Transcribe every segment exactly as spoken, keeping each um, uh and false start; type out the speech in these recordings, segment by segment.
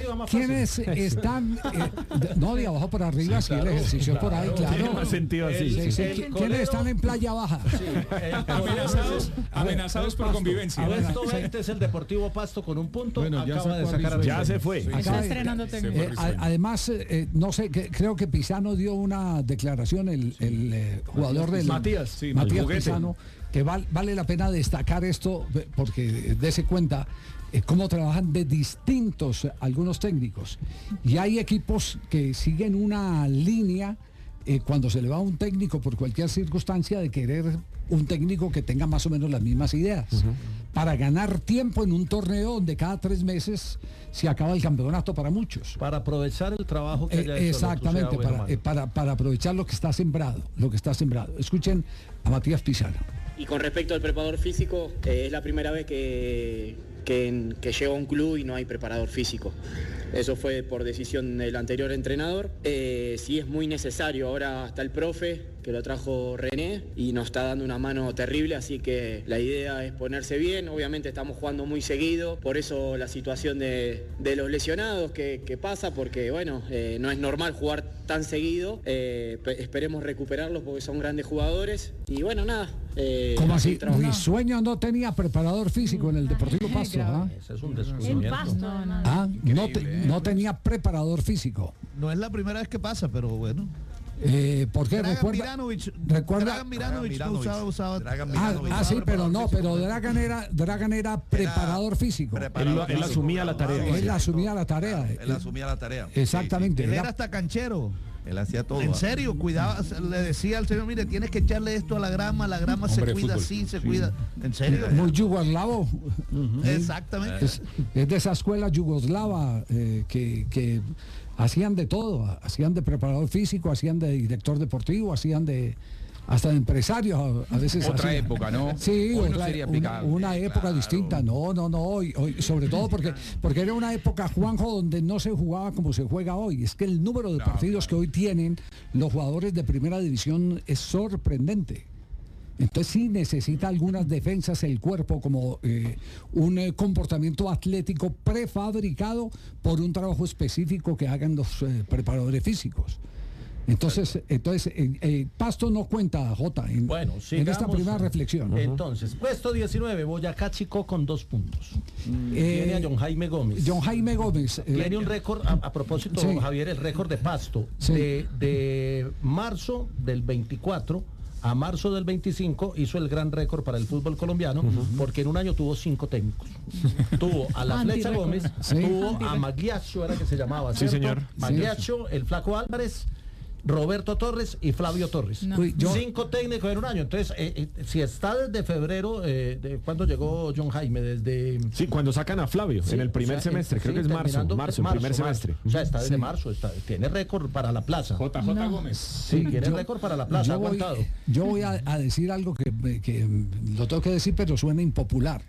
¿Quiénes están? Eh, no, de abajo para arriba, sí, claro, el ejercicio claro, por ahí, claro. Tiene más sentido así. El, sí, sí. el ¿Quiénes colero, están en Playa Baja? Sí, amenazados amenazados por convivencia. Puesto veinte es el Deportivo Pasto con un punto. Bueno, ya acaba de sacar a ya se fue. Sí, está estrenando técnico. Eh, además, eh, no sé, que, creo que Pisano dio una declaración, el, el eh, jugador del Matías, sí, Matías Pisano, que val, vale la pena destacar esto, porque dése cuenta eh, cómo trabajan de distintos eh, algunos técnicos. Y hay equipos que siguen una línea eh, cuando se le va a un técnico por cualquier circunstancia de querer un técnico que tenga más o menos las mismas ideas. Uh-huh. Para ganar tiempo en un torneo donde cada tres meses se acaba el campeonato para muchos. Para aprovechar el trabajo que haya eh, hecho. Exactamente, para, eh, para, para aprovechar lo que está sembrado, lo que está sembrado. Escuchen a Matías Pisano. Y con respecto al preparador físico, eh, es la primera vez que, que, que llego a un club y no hay preparador físico. Eso fue por decisión del anterior entrenador. Eh, sí es muy necesario, ahora está el profe, que lo trajo René, y nos está dando una mano terrible, así que la idea es ponerse bien. Obviamente estamos jugando muy seguido, por eso la situación de, de los lesionados que, que pasa, porque bueno, eh, no es normal jugar tan seguido. Eh, esperemos recuperarlos porque son grandes jugadores. Y bueno, nada. Eh, ¿Cómo así? Mi sueño no tenía preparador físico en el Deportivo Pasto. ¿Ah? Ese es un descubrimiento. Ah, no, te, no tenía preparador físico. No es la primera vez que pasa, pero bueno. Eh, ¿Por qué? Dragan Recuerda, Miranovic, recuerda, Dragan Miranovic, Dragan Miranovic no usaba, usaba ah, ah, sí, pero no, pero Dragan era, Dragan era preparador físico. Preparador él, él asumía la tarea. Él asumía la tarea. Él, él asumía la tarea. Exactamente. Sí, sí. Él era hasta canchero. Él hacía todo. En serio, cuidaba, le decía al señor, mire, tienes que echarle esto a la grama, la grama se cuida fútbol. así, se sí. cuida. En serio. Muy yugoslavo. Uh-huh. Exactamente. Es, es de esa escuela yugoslava eh, que, que hacían de todo, hacían de preparador físico, hacían de director deportivo, hacían de hasta de empresarios a, a veces. Otra hacían. época, ¿no? Sí, hoy otra, no sería una, una época claro. distinta. No, no, no. Hoy, hoy, sobre todo porque, porque era una época, Juanjo, donde no se jugaba como se juega hoy. Es que el número de no, partidos claro. que hoy tienen los jugadores de primera división es sorprendente. Entonces sí necesita algunas defensas el cuerpo, como eh, un eh, comportamiento atlético prefabricado por un trabajo específico que hagan los eh, preparadores físicos. Entonces, entonces eh, eh, Pasto no cuenta, Jota, en, bueno, en esta primera reflexión. Entonces, puesto diecinueve, Boyacá Chico con dos puntos. Mm, eh, tiene a John Jaime Gómez. John Jaime Gómez. Tiene eh, un récord, a, a propósito, sí. Javier, el récord de Pasto, sí. de, de marzo del veinticuatro a marzo del veinticinco hizo el gran récord para el fútbol colombiano, uh-huh. porque en un año tuvo cinco técnicos. Tuvo a la Flecha Gómez, sí. tuvo a Magliaccio, era que se llamaba, ¿cierto? Sí, señor. Magliaccio, el Flaco Álvarez, Roberto Torres y Flavio Torres. No. Uy, yo... Cinco técnicos en un año. Entonces, eh, eh, si está desde febrero, eh, de, ¿cuándo llegó John Jaime? Desde... Sí, cuando sacan a Flavio, sí, en el primer o sea, semestre, creo sí, que es marzo, marzo, marzo, marzo primer marzo. semestre. O sea, está desde sí. marzo, está, tiene récord para la plaza. J J no. Gómez. Sí, tiene yo, récord para la plaza, yo ha voy, aguantado. Yo voy a, a decir algo que, que lo tengo que decir, pero suena impopular.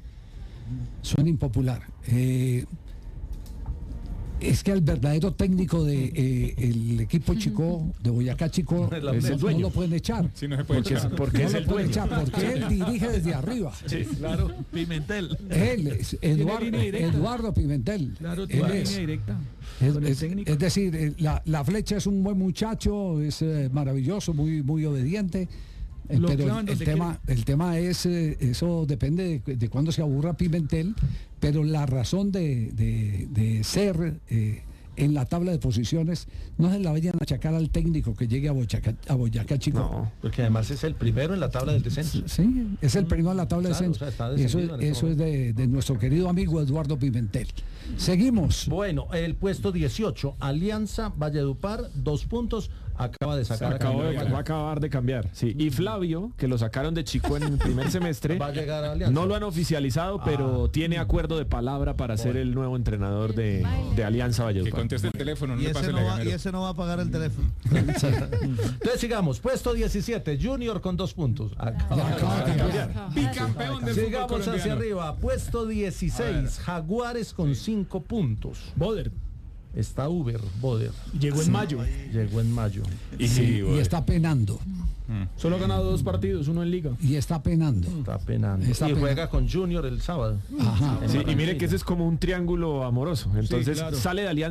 Suena impopular. Eh, Es que el verdadero técnico de eh, el equipo chico de Boyacá Chico no, es el dueño. No lo pueden echar. Sí, no se puede porque echar. Es, porque no es el dueño. Echar, porque él dirige desde arriba. Sí, claro. Pimentel. Él es Eduardo, Eduardo Pimentel. Claro, tiene él línea es, directa. Es, es, es decir, la, la Flecha es un buen muchacho, es eh, maravilloso, muy muy obediente. Eh, pero el, el tema el tema es eh, eso depende de, de cuándo se aburra Pimentel, pero la razón de, de, de ser eh, en la tabla de posiciones no se la vayan a achacar al técnico que llegue a Boyacá, a Boyacá Chico. No, porque además es el primero en la tabla del descenso. Sí, es el primero en la tabla claro, del descenso. O sea, eso este eso es de, de nuestro querido amigo Eduardo Pimentel. Seguimos. Bueno, el puesto dieciocho, Alianza Valledupar, dos puntos. Acaba de sacar. Acabó de, va a acabar de cambiar. Sí. Y Flavio, que lo sacaron de Chico en el primer semestre, va a llegar a Alianza. No lo han oficializado, ah. pero tiene acuerdo de palabra para bueno. ser el nuevo entrenador de, de Alianza Valledupar. Que conteste el teléfono, no y, le ese pase no el va, y ese no va a pagar el teléfono. Entonces sigamos. Puesto diecisiete, Junior con dos puntos. Acaba, acaba de cambiar. Bicampeón del Sigamos fútbol colombiano. Hacia arriba. Puesto dieciséis, Jaguares con cinco puntos. Boder. Está Uber, Boder. Llegó en sí. mayo. Llegó en mayo. Y, sí, y está penando. Mm. Solo ha ganado dos partidos, uno en Liga. Y está penando. Está penando. Está y penando. juega con Junior el sábado. Ajá. Sí, y mire que ese es como un triángulo amoroso. Entonces sí, claro. sale de Alianza.